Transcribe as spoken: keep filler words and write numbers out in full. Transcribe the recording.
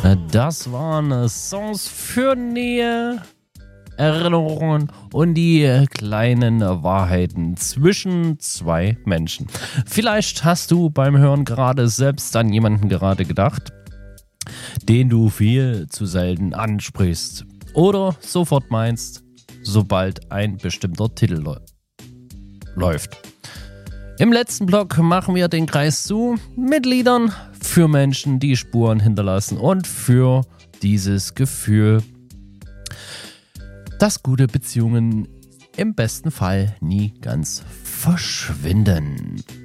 Das waren Songs für Nähe, Erinnerungen und die kleinen Wahrheiten zwischen zwei Menschen. Vielleicht hast du beim Hören gerade selbst an jemanden gerade gedacht, den du viel zu selten ansprichst oder sofort meinst, sobald ein bestimmter Titel lo- läuft. Im letzten Block machen wir den Kreis zu mit Liedern für Menschen, die Spuren hinterlassen und für dieses Gefühl, dass gute Beziehungen im besten Fall nie ganz verschwinden.